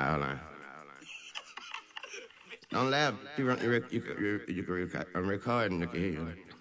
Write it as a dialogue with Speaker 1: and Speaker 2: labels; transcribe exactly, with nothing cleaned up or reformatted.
Speaker 1: hold on. Don't laugh. You, run, you, rec- you, can- you, you can record. I'm recording. You can hear you.